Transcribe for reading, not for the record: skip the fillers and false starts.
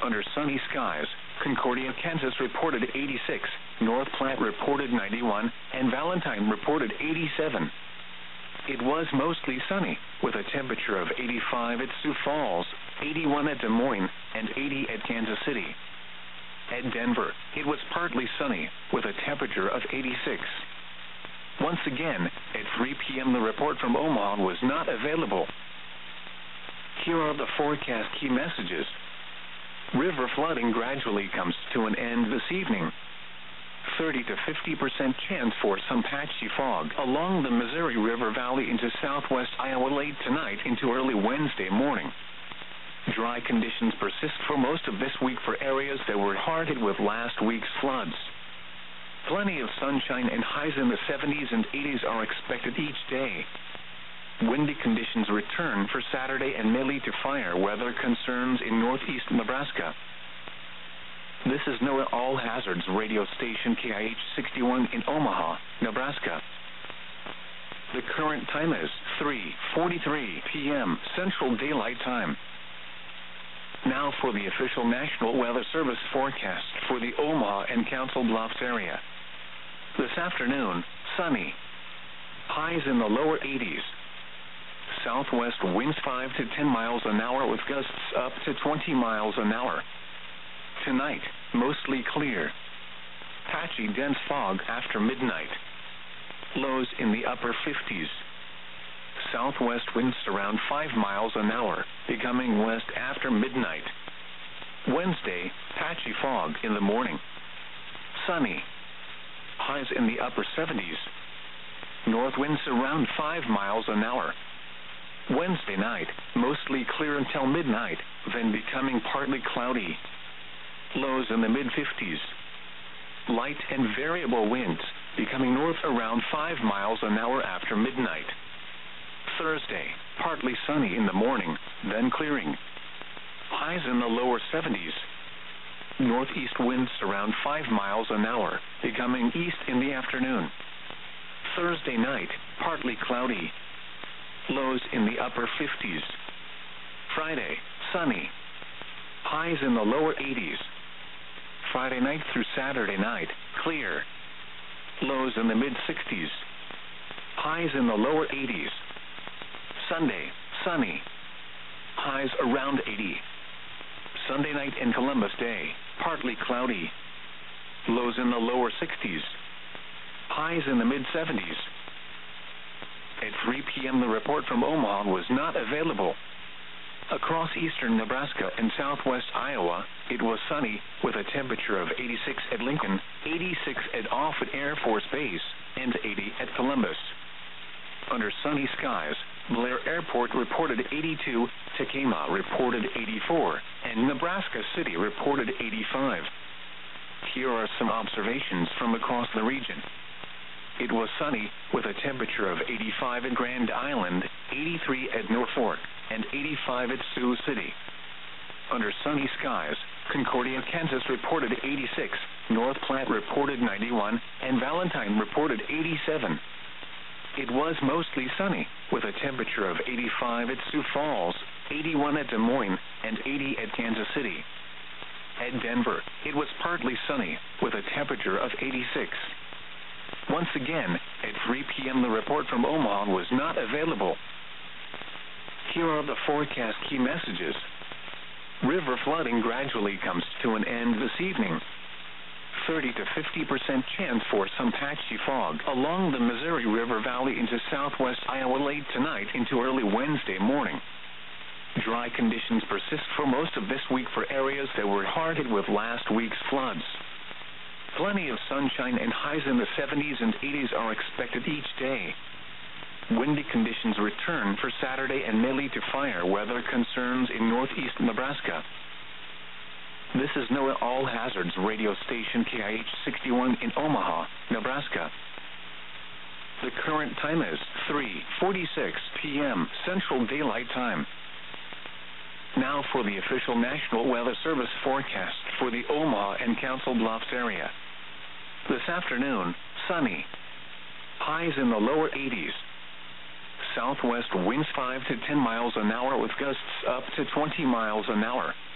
Under sunny skies, Concordia, Kansas reported 86, North Platte reported 91, and Valentine reported 87. It was mostly sunny, with a temperature of 85 at Sioux Falls, 81 at Des Moines, and 80 at Kansas City. At Denver, it was partly sunny, with a temperature of 86. Once again, at 3 p.m. the report from Omaha was not available. Here are the forecast key messages. River flooding gradually comes to an end this evening. 30 to 50% chance for some patchy fog along the Missouri River Valley into southwest Iowa late tonight into early Wednesday morning. Dry conditions persist for most of this week for areas that were hard hit with last week's floods. Plenty of sunshine and highs in the 70s and 80s are expected each day. Windy conditions return for Saturday and may lead to fire weather concerns in northeast Nebraska. This is NOAA All Hazards radio station KIH 61 in Omaha, Nebraska. The current time is 3:43 p.m. Central Daylight Time. Now for the official National Weather Service forecast for the Omaha and Council Bluffs area. This afternoon, sunny. Highs in the lower 80s. Southwest winds 5 to 10 miles an hour with gusts up to 20 miles an hour. Tonight, mostly clear. Patchy dense fog after midnight. Lows in the upper 50s. Southwest winds around 5 miles an hour, becoming west after midnight. Wednesday, patchy fog in the morning. Sunny. Highs in the upper 70s. North winds around 5 miles an hour. Wednesday night, mostly clear until midnight, then becoming partly cloudy. Lows in the mid-50s. Light and variable winds, becoming north around 5 miles an hour after midnight. Thursday, partly sunny in the morning, then clearing. Highs in the lower 70s. Northeast winds around 5 miles an hour, becoming east in the afternoon. Thursday night, partly cloudy. Lows in the upper 50s. Friday, sunny. Highs in the lower 80s. Friday night through Saturday night, clear. Lows in the mid-60s. Highs in the lower 80s. Sunday, sunny. Highs around 80. Sunday night and Columbus Day, partly cloudy. Lows in the lower 60s. Highs in the mid-70s. At 3 p.m. the report from Omaha was not available. Across eastern Nebraska and southwest Iowa, it was sunny with a temperature of 86 at Lincoln, 86 at Offutt Air Force Base, and 80 at Columbus. Under sunny skies, Blair Airport reported 82, Tekamah reported 84, and Nebraska City reported 85. Here are some observations from across the region. It was sunny with a temperature of 85 at Grand Island, 83 at Norfolk, and 85 at Sioux City. Under sunny skies, Concordia, Kansas reported 86, North Platte reported 91, and Valentine reported 87. It was mostly sunny with a temperature of 85 at Sioux Falls, 81 at Des Moines, and 80 at Kansas City. At Denver, it was partly sunny with a temperature of 86. Once again, at 3 p.m. the report from Omaha was not available. Here are the forecast key messages. River flooding gradually comes to an end this evening. 30 to 50% chance for some patchy fog along the Missouri River Valley into southwest Iowa late tonight into early Wednesday morning. Dry conditions persist for most of this week for areas that were hard hit with last week's floods. Plenty of sunshine and highs in the 70s and 80s are expected each day. Windy conditions return for Saturday and may lead to fire weather concerns in northeast Nebraska. This is NOAA All Hazards radio station KIH 61 in Omaha, Nebraska. The current time is 3:46 p.m. Central Daylight Time. Now for the official National Weather Service forecast for the Omaha and Council Bluffs area. This afternoon, sunny. Highs in the lower 80s. Southwest winds 5 to 10 miles an hour with gusts up to 20 miles an hour.